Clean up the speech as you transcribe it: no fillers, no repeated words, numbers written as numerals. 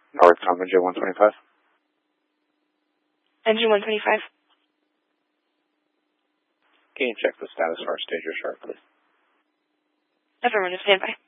Northcom engine 125. Engine 125. Can you check the status for our stager chart, please? Affirmative, standby.